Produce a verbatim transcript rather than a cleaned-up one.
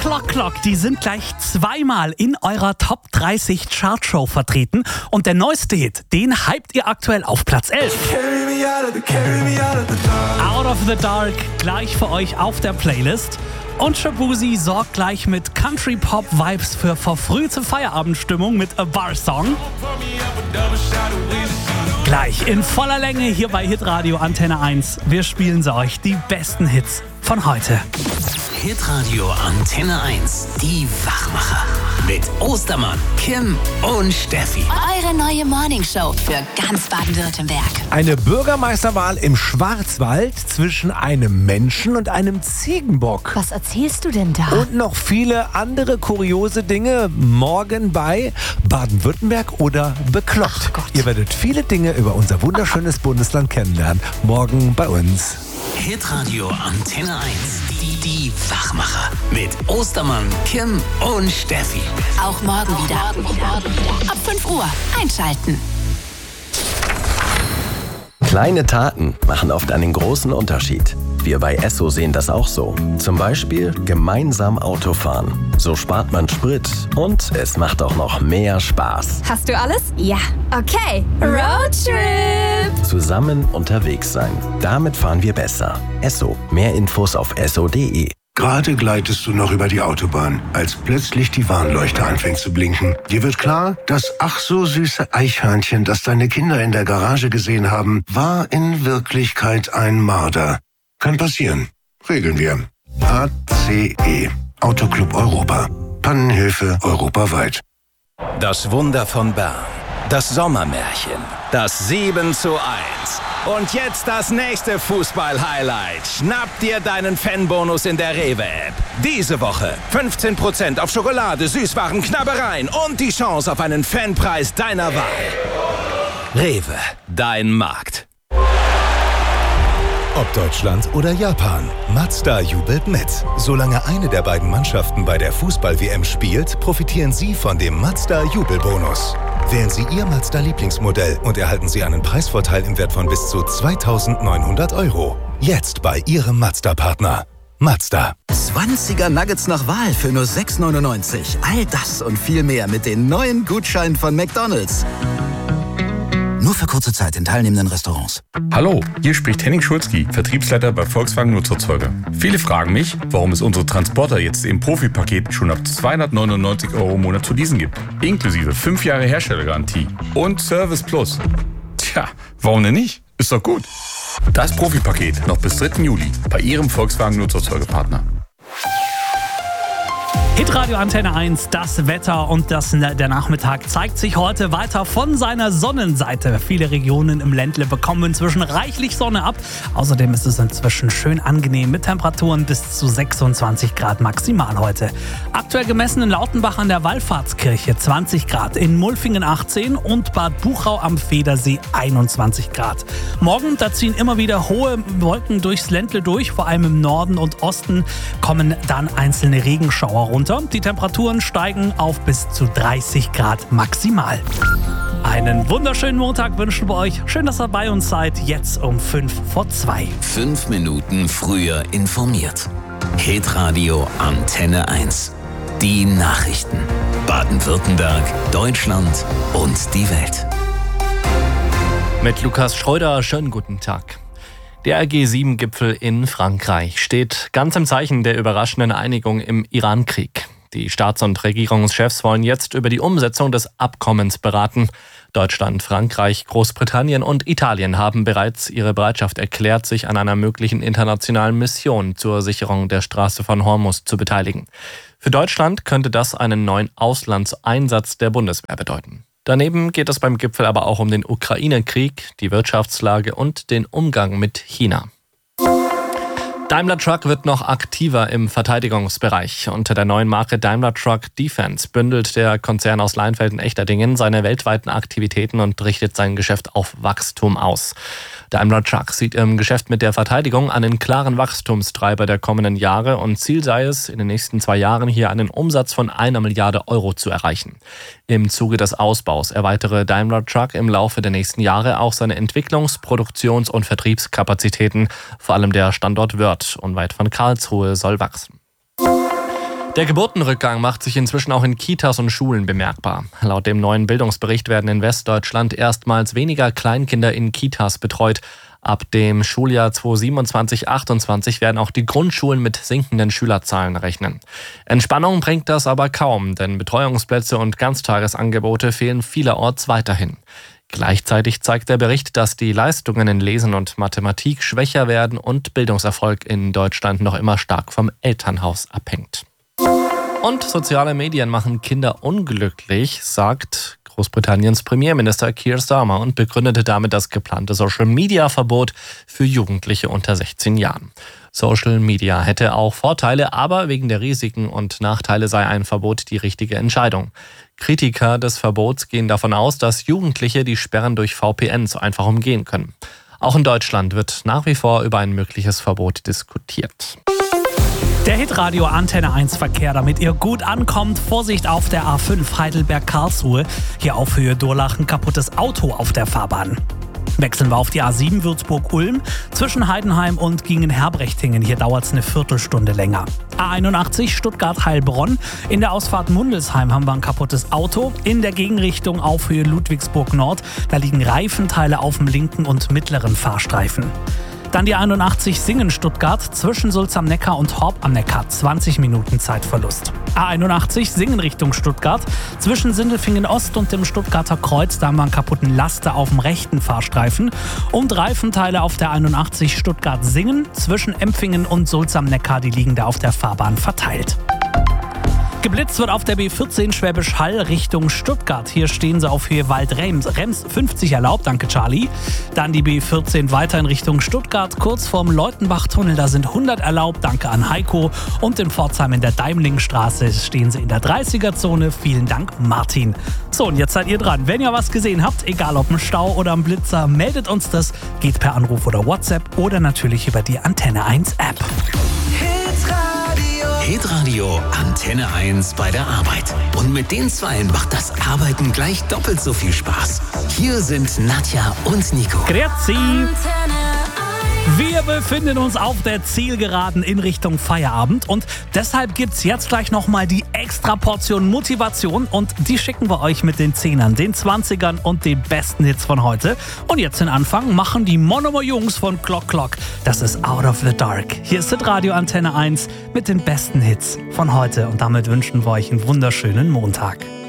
Clock Clock, die sind gleich zweimal in eurer Top dreißig Chartshow vertreten. Und der neueste Hit, den hypt ihr aktuell auf Platz elf. Out of the Dark, gleich für euch auf der Playlist. Und Shaboozey sorgt gleich mit Country-Pop-Vibes für verfrühte Feierabendstimmung mit A Bar Song. Gleich in voller Länge hier bei Hitradio Antenne eins. Wir spielen sie euch, die besten Hits von heute. Hitradio Antenne eins, die Wachmacher. Mit Ostermann, Kim und Steffi. Eure neue Morningshow für ganz Baden-Württemberg. Eine Bürgermeisterwahl im Schwarzwald zwischen einem Menschen und einem Ziegenbock. Was erzählst du denn da? Und noch viele andere kuriose Dinge morgen bei Baden-Württemberg oder Bekloppt. Ach Gott. Ihr werdet viele Dinge über unser wunderschönes Bundesland kennenlernen. Morgen bei uns. Hitradio Antenne eins, die, die Wachmacher. Mit Ostermann, Kim und Steffi. Auch morgen wieder. Ab fünf Uhr einschalten. Kleine Taten machen oft einen großen Unterschied. Wir bei Esso sehen das auch so. Zum Beispiel gemeinsam Auto fahren. So spart man Sprit und es macht auch noch mehr Spaß. Hast du alles? Ja. Okay. Roadtrip. Zusammen unterwegs sein. Damit fahren wir besser. Esso. Mehr Infos auf esso punkt de. Gerade gleitest du noch über die Autobahn, als plötzlich die Warnleuchte anfängt zu blinken. Dir wird klar, das ach so süße Eichhörnchen, das deine Kinder in der Garage gesehen haben, war in Wirklichkeit ein Marder. Kann passieren. Regeln wir. A C E. Autoclub Europa. Pannenhilfe europaweit. Das Wunder von Bern. Das Sommermärchen. Das sieben zu eins. Und jetzt das nächste Fußball-Highlight. Schnapp dir deinen Fanbonus in der Rewe-App. Diese Woche fünfzehn Prozent auf Schokolade, Süßwaren, Knabbereien und die Chance auf einen Fanpreis deiner Wahl. Rewe, dein Markt. Ob Deutschland oder Japan, Mazda jubelt mit. Solange eine der beiden Mannschaften bei der Fußball-W M spielt, profitieren Sie von dem Mazda-Jubelbonus. Wählen Sie Ihr Mazda-Lieblingsmodell und erhalten Sie einen Preisvorteil im Wert von bis zu zweitausendneunhundert Euro. Jetzt bei Ihrem Mazda-Partner. Mazda. zwanziger Nuggets nach Wahl für nur sechs neunundneunzig. All das und viel mehr mit den neuen Gutscheinen von McDonald's. Nur für kurze Zeit in teilnehmenden Restaurants. Hallo, hier spricht Henning Schulzki, Vertriebsleiter bei Volkswagen Nutzerzeuger. Viele fragen mich, warum es unsere Transporter jetzt im Profi-Paket schon ab zweihundertneunundneunzig Euro im Monat zu leasen gibt. Inklusive fünf Jahre Herstellergarantie und Service Plus. Tja, warum denn nicht? Ist doch gut. Das Profi-Paket noch bis dritten Juli bei Ihrem Volkswagen Nutzerzeugerpartner. Hitradio Antenne eins, das Wetter und das, der Nachmittag zeigt sich heute weiter von seiner Sonnenseite. Viele Regionen im Ländle bekommen inzwischen reichlich Sonne ab. Außerdem ist es inzwischen schön angenehm mit Temperaturen bis zu sechsundzwanzig Grad maximal heute. Aktuell gemessen in Lautenbach an der Wallfahrtskirche zwanzig Grad, in Mulfingen achtzehn und Bad Buchau am Federsee einundzwanzig Grad. Morgen, da ziehen immer wieder hohe Wolken durchs Ländle durch, vor allem im Norden und Osten kommen dann einzelne Regenschauer runter. Die Temperaturen steigen auf bis zu dreißig Grad maximal. Einen wunderschönen Montag wünschen wir euch. Schön, dass ihr bei uns seid. Jetzt um fünf vor zwei. Fünf Minuten früher informiert. Hitradio Antenne eins. Die Nachrichten. Baden-Württemberg, Deutschland und die Welt. Mit Lukas Schreuder, schönen guten Tag. Der G sieben Gipfel in Frankreich steht ganz im Zeichen der überraschenden Einigung im Iran-Krieg. Die Staats- und Regierungschefs wollen jetzt über die Umsetzung des Abkommens beraten. Deutschland, Frankreich, Großbritannien und Italien haben bereits ihre Bereitschaft erklärt, sich an einer möglichen internationalen Mission zur Sicherung der Straße von Hormuz zu beteiligen. Für Deutschland könnte das einen neuen Auslandseinsatz der Bundeswehr bedeuten. Daneben geht es beim Gipfel aber auch um den Ukraine-Krieg, die Wirtschaftslage und den Umgang mit China. Daimler Truck wird noch aktiver im Verteidigungsbereich. Unter der neuen Marke Daimler Truck Defense bündelt der Konzern aus Leinfelden-Echterdingen seine weltweiten Aktivitäten und richtet sein Geschäft auf Wachstum aus. Daimler Truck sieht im Geschäft mit der Verteidigung einen klaren Wachstumstreiber der kommenden Jahre und Ziel sei es, in den nächsten zwei Jahren hier einen Umsatz von einer Milliarde Euro zu erreichen. Im Zuge des Ausbaus erweitere Daimler Truck im Laufe der nächsten Jahre auch seine Entwicklungs-, Produktions- und Vertriebskapazitäten. Vor allem der Standort Wörth unweit von Karlsruhe soll wachsen. Der Geburtenrückgang macht sich inzwischen auch in Kitas und Schulen bemerkbar. Laut dem neuen Bildungsbericht werden in Westdeutschland erstmals weniger Kleinkinder in Kitas betreut. Ab dem Schuljahr zweitausendsiebenundzwanzig achtundzwanzig werden auch die Grundschulen mit sinkenden Schülerzahlen rechnen. Entspannung bringt das aber kaum, denn Betreuungsplätze und Ganztagesangebote fehlen vielerorts weiterhin. Gleichzeitig zeigt der Bericht, dass die Leistungen in Lesen und Mathematik schwächer werden und Bildungserfolg in Deutschland noch immer stark vom Elternhaus abhängt. Und soziale Medien machen Kinder unglücklich, sagt Großbritanniens Premierminister Keir Starmer und begründete damit das geplante Social-Media-Verbot für Jugendliche unter sechzehn Jahren. Social Media hätte auch Vorteile, aber wegen der Risiken und Nachteile sei ein Verbot die richtige Entscheidung. Kritiker des Verbots gehen davon aus, dass Jugendliche die Sperren durch V P N so einfach umgehen können. Auch in Deutschland wird nach wie vor über ein mögliches Verbot diskutiert. Der Hitradio Antenne eins Verkehr, damit ihr gut ankommt. Vorsicht auf der A fünf Heidelberg-Karlsruhe. Hier auf Höhe Durlachen kaputtes Auto auf der Fahrbahn. Wechseln wir auf die A sieben Würzburg-Ulm zwischen Heidenheim und Gingen-Herbrechtingen. Hier dauert es eine Viertelstunde länger. A einundachtzig Stuttgart-Heilbronn. In der Ausfahrt Mundelsheim haben wir ein kaputtes Auto. In der Gegenrichtung auf Höhe Ludwigsburg Nord. Da liegen Reifenteile auf dem linken und mittleren Fahrstreifen. Dann die einundachtzig Singen-Stuttgart zwischen Sulz am Neckar und Horb am Neckar. zwanzig Minuten Zeitverlust. A einundachtzig Singen Richtung Stuttgart zwischen Sindelfingen Ost und dem Stuttgarter Kreuz. Da haben wir einen kaputten Laster auf dem rechten Fahrstreifen. Und Reifenteile auf der einundachtzig Stuttgart-Singen zwischen Empfingen und Sulz am Neckar. Die liegen da auf der Fahrbahn verteilt. Geblitzt wird auf der B vierzehn Schwäbisch Hall Richtung Stuttgart. Hier stehen sie auf Höhe Wald-Rems. Rems fünfzig erlaubt, danke Charlie. Dann die B vierzehn weiter in Richtung Stuttgart, kurz vorm Leutenbach-Tunnel. Da sind hundert erlaubt, danke an Heiko. Und in Pforzheim in der Daimlingstraße stehen sie in der dreißiger-Zone. Vielen Dank, Martin. So, und jetzt seid ihr dran. Wenn ihr was gesehen habt, egal ob im Stau oder am Blitzer, meldet uns das. Geht per Anruf oder WhatsApp oder natürlich über die Antenne eins App. Hitradio Antenne eins bei der Arbeit. Und mit den Zweien macht das Arbeiten gleich doppelt so viel Spaß. Hier sind Nadja und Nico. Grüezi. Wir befinden uns auf der Zielgeraden in Richtung Feierabend und deshalb gibt's jetzt gleich nochmal die extra Portion Motivation und die schicken wir euch mit den Zehnern, den Zwanzigern und den besten Hits von heute. Und jetzt den Anfang machen die Monomo Jungs von Clock Clock. Das ist Out of the Dark. Hier ist Radio Antenne eins mit den besten Hits von heute und damit wünschen wir euch einen wunderschönen Montag.